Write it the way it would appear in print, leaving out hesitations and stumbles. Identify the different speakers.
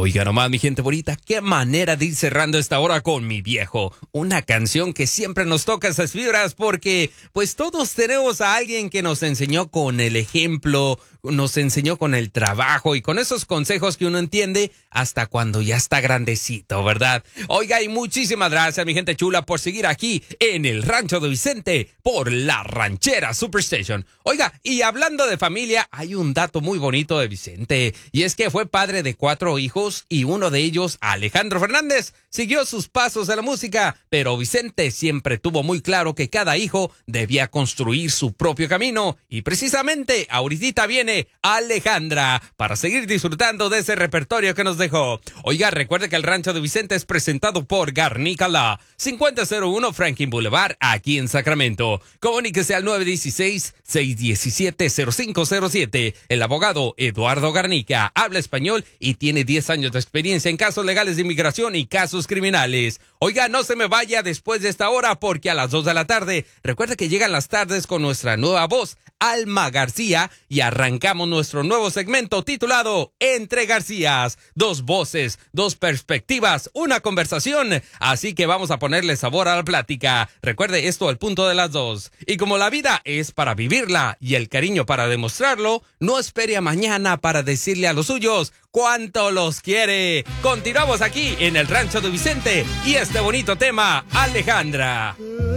Speaker 1: Oiga nomás, mi gente bonita, qué manera de ir cerrando esta hora con Mi Viejo. Una canción que siempre nos toca esas fibras porque pues todos tenemos a alguien que nos enseñó con el ejemplo, nos enseñó con el trabajo y con esos consejos que uno entiende hasta cuando ya está grandecito, ¿verdad? Oiga, y muchísimas gracias, mi gente chula, por seguir aquí en el Rancho de Vicente por la Ranchera Superstation. Oiga, y hablando de familia, hay un dato muy bonito de Vicente, y es que fue padre de 4 hijos y uno de ellos, Alejandro Fernández, siguió sus pasos de la música, pero Vicente siempre tuvo muy claro que cada hijo debía construir su propio camino, y precisamente ahorita viene Alejandra para seguir disfrutando de ese repertorio que nos dejó. Oiga, recuerde que el Rancho de Vicente es presentado por Garnica La, 5001 Franklin Boulevard, aquí en Sacramento. Comuníquese al 916-617-0507. El abogado Eduardo Garnica habla español y tiene 10 años de experiencia en casos legales de inmigración y casos criminales. Oiga, no se me vaya después de esta hora porque a las 2 de la tarde, recuerde que llegan las tardes con nuestra nueva voz, Alma García, y arrancamos nuestro nuevo segmento titulado Entre Garcías. 2 voces, 2 perspectivas, una conversación. Así que vamos a ponerle sabor a la plática. Recuerde esto al punto de las 2. Y como la vida es para vivirla y el cariño para demostrarlo, no espere a mañana para decirle a los suyos cuánto los quiere. Continuamos aquí en el Rancho de Vicente y este bonito tema, Alejandra.